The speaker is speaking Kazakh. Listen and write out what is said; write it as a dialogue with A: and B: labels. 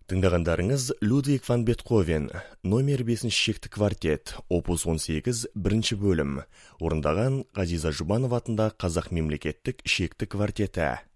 A: Тыңдағандарыңыз Людвиг ван Бетховен, номер 5 шекті квартет, опус 18, бірінші бөлім. Орындаған Ғазиза Жұбанова атындағы Қазақ мемлекеттік шекті квартеті.